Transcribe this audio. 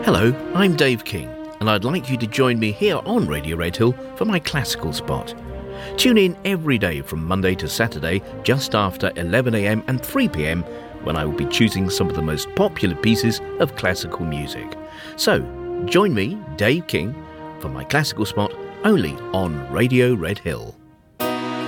Hello, I'm Dave King, and I'd like you to join me here on Radio Redhill for my classical spot. Tune in every day from Monday to Saturday just after 11am and 3pm when I will be choosing some of the most popular pieces of classical music. So, join me, Dave King, for my classical spot only on Radio Redhill.